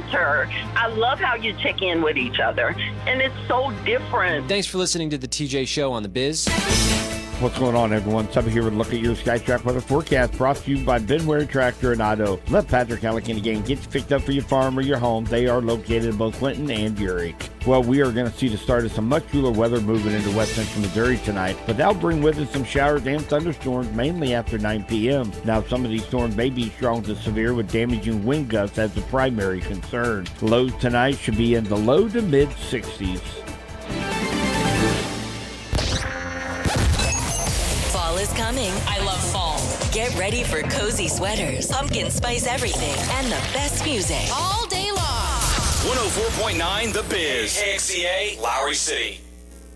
banter. I love how you check in with each other, and it's so different. Thanks for listening to the TJ Show on The Biz. What's going on, everyone? Subba here with a look at your SkyTrack weather forecast brought to you by Benware Tractor and Auto. Let Patrick Allegheny again get you picked up for your farm or your home. They are located in both Clinton and Urick. Well, we are going to see the start of some much cooler weather moving into west central Missouri tonight, but that'll bring with it some showers and thunderstorms mainly after 9 p.m. Now, some of these storms may be strong to severe with damaging wind gusts as the primary concern. Lows tonight should be in the low to mid 60s. Is coming. I love fall. Get ready for cozy sweaters, pumpkin spice everything, and the best music All day long. 104.9 The Biz. KXCA, Lowry City.